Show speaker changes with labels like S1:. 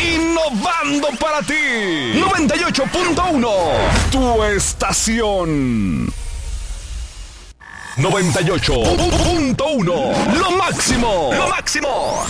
S1: Innovando para ti. 98.1, tu estación. 98.1, lo máximo. Lo máximo.